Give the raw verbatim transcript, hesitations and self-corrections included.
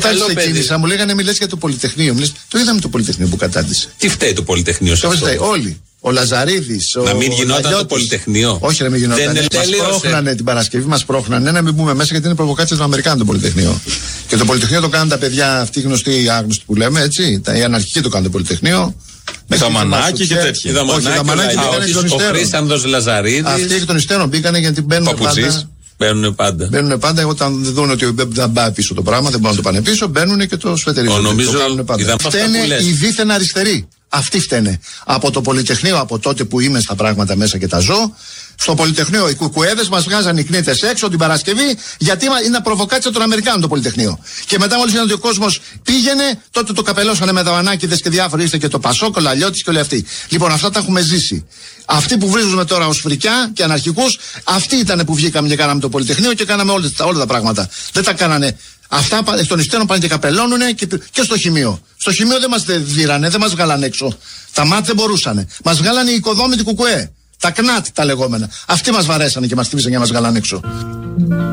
όταν ξεκίνησα, μου λέγανε μιλές για το Πολυτεχνείο. Μου λες, το είδαμε το Πολυτεχνείο που κατάντησε. Τι φταίει το Πολυτεχνείο σε αυτό? Όλοι. Ο Λαζαρίδης. Να ο μην γινόταν Λαγιώτης. Το Πολυτεχνείο. Όχι, να μην γινόταν. Μας πρόχνανε την Παρασκευή, μας πρόχνανε να μην μπούμε μέσα γιατί είναι προβοκάτσια των Αμερικάνων το Πολυτεχνείο. Και το Πολυτεχνείο το κάνουν τα παιδιά αυτοί γνωστοί ή άγνωστοι που λέμε, έτσι. Οι αναρχικοί το κάνουν το Πολυτεχνείο. Δαμανάκη και τέτοια. Όχι, Δαμανάκη μπήκανε εκ των Ο υστέρων. Χρήστανδος Λαζαρίδης. Αυτοί εκ των υστέρων μπήκανε γιατί μπαίνουν πάντα. Μπαίνουν πάντα. Μπαίνουν πάντα όταν δεν δουν ότι δεν πάει πίσω το πράγμα, δεν μπορούν να το πάνε πίσω, μπαίνουν και το σφετερίζουν. Νομίζω φταίνε οι δίθεν αριστεροί. Αυτοί φταίνε. Από το Πολυτεχνείο, από τότε που είμαι στα πράγματα μέσα και τα ζω, στο Πολυτεχνείο οι κουκουέδες μας βγάζαν οι κνήτες έξω την Παρασκευή, γιατί είναι προβοκάτσια των Αμερικάνων το Πολυτεχνείο. Και μετά, μόλις είδαν ότι ο κόσμος πήγαινε, τότε το καπελώσανε με δαμανάκηδες και διάφοροι, είστε και το Πασόκ, ο Λαλιώτης και όλοι αυτοί. Λοιπόν, αυτά τα έχουμε ζήσει. Αυτοί που βρίζουμε τώρα ως φρικιά και αναρχικούς, αυτοί ήταν που βγήκαμε και κάναμε το Πολυτεχνείο και κάναμε όλα, όλα τα πράγματα. Δεν τα κάνανε. Αυτά εκ των υστέρων πάνε και καπελώνουνε και, και στο χημείο. Στο χημείο δεν μας δίρανε, δεν μας βγάλαν έξω. Τα ΜΑΤ δεν μπορούσανε. Μας βγάλανε οι οικοδόμητοι κουκουέ. Τα ΚΝΑΤ τα λεγόμενα. Αυτοί μας βαρέσανε και μας τύψαν για να μας βγάλαν έξω.